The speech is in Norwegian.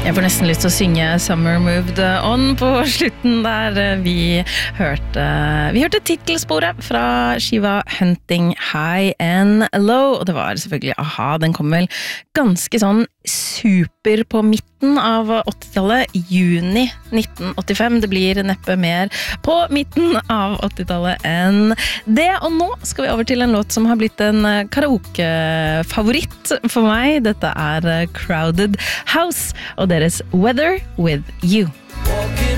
Jeg får nesten lyst til å synge Summer Moved On på slutten der vi hørte titelsporet fra skiva Hunting High and Low, og det var selvfølgelig AHA, den kom vel ganske sånn super på midten av 80-tallet, juni 1985, det blir neppe mer på midten av 80-tallet enn det, og nå skal vi over til en låt som har blitt en karaoke-favoritt for meg, dette Crowded House og deres Weather With You.